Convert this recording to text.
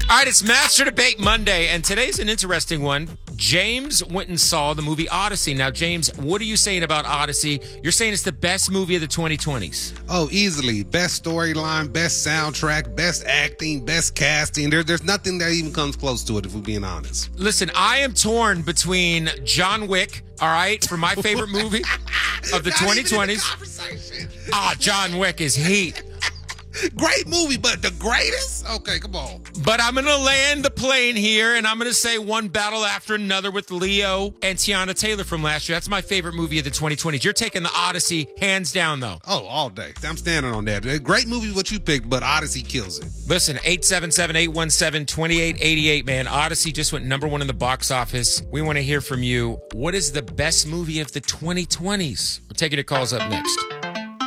All right, it's Master Debate Monday, and today's an interesting one. James went and saw the movie Odyssey. Now, James, what are you saying about Odyssey? You're saying it's the best movie of the 2020s. Oh, easily. Best storyline, best soundtrack, best acting, best casting. There's nothing that even comes close to it, if we're being honest. Listen, I am torn between John Wick, all right, for my favorite movie of the 2020s. John Wick is heat. Great movie, but the greatest? Okay, come on. But I'm going to land the plane here, and I'm going to say one battle after another with Leo and Tiana Taylor from last year. That's my favorite movie of the 2020s. You're taking the Odyssey hands down, though. Oh, all day. I'm standing on that. Great movie what you picked, but Odyssey kills it. Listen, 877-817-2888, man. Odyssey just went #1 in the box office. We want to hear from you. What is the best movie of the 2020s? We're taking your calls up next.